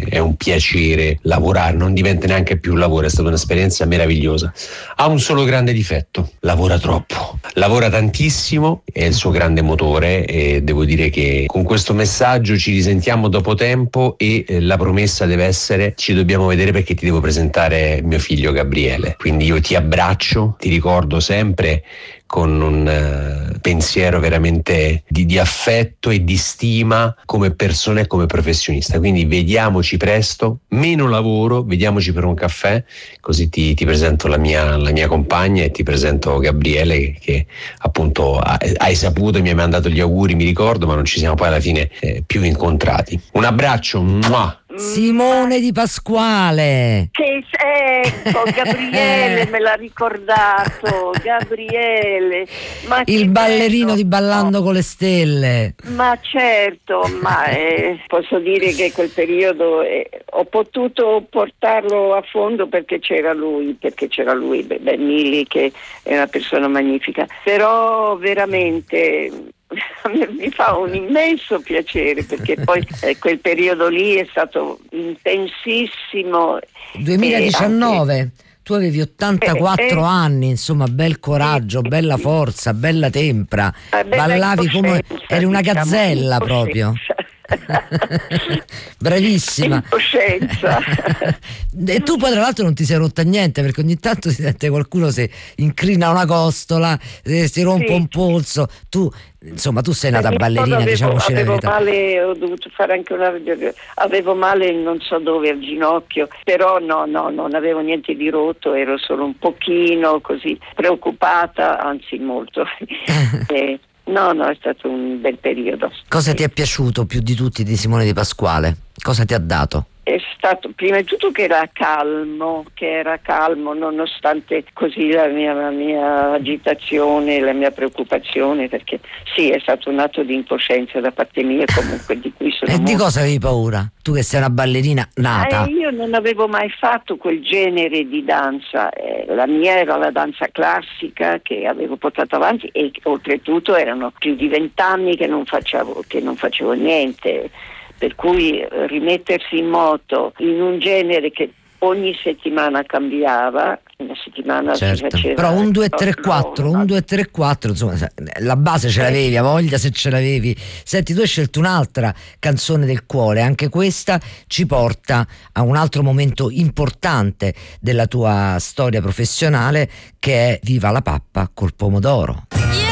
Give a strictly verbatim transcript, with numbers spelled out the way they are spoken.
è un piacere lavorare, non diventa neanche più un lavoro, è stata un'esperienza meravigliosa. Ha un solo grande difetto: lavora troppo, lavora tantissimo, è il suo grande motore, e devo dire che con questo messaggio ci risentiamo dopo tempo e eh, la promessa deve essere: ci dobbiamo vedere perché ti devo presentare mio figlio Gabriele. Quindi io ti abbraccio, ti ricordo sempre con un uh, pensiero veramente di, di affetto e di stima come persona e come professionista. Quindi vediamoci presto, meno lavoro, vediamoci per un caffè, così ti, ti presento la mia, la mia compagna e ti presento Gabriele, che, che appunto ha, hai saputo, mi hai mandato gli auguri, mi ricordo, ma non ci siamo poi alla fine eh, più incontrati. Un abbraccio, muah. Simone Di Pasquale. Che ecco, Gabriele me l'ha ricordato, Gabriele. Ma il ballerino bello. di Ballando con le stelle. Ma certo, ma eh, posso dire che quel periodo eh, ho potuto portarlo a fondo perché c'era lui, perché c'era lui, Ben Milli, che è una persona magnifica. Però veramente mi fa un immenso piacere, perché poi eh, quel periodo lì è stato intensissimo. duemiladiciannove, anche... tu avevi ottantaquattro eh, eh, anni, insomma, bel coraggio, eh, bella forza, bella tempra, eh, ballavi come eri una gazzella, diciamo, proprio. Bravissima. E tu poi tra l'altro non ti sei rotta niente, perché ogni tanto si sente qualcuno se incrina una costola, se si rompe sì. un polso. Tu insomma tu sei nata ballerina, avevo, diciamoci la verità. Male, ho dovuto fare anche una avevo male non so dove al ginocchio, però no no non avevo niente di rotto, ero solo un pochino così preoccupata, anzi molto. e, No, no, è stato un bel periodo. Cosa ti è piaciuto più di tutti di Simone Di Pasquale? Cosa ti ha dato? È stato prima di tutto che era calmo, che era calmo nonostante così la mia, la mia agitazione, la mia preoccupazione, perché sì, è stato un atto di incoscienza da parte mia, comunque di cui sono. E molto... di cosa avevi paura? Tu che sei una ballerina nata. Eh, io non avevo mai fatto quel genere di danza, eh, la mia era la danza classica che avevo portato avanti e oltretutto erano più di vent'anni che non facevo, che non facevo niente. Per cui rimettersi in moto in un genere che ogni settimana cambiava, una settimana certo. si faceva. Però un due tre quattro, un due tre quattro, insomma, la base ce l'avevi, a voglia se ce l'avevi. Senti, tu hai scelto un'altra canzone del cuore, anche questa ci porta a un altro momento importante della tua storia professionale, che è Viva la pappa col pomodoro. Yeah!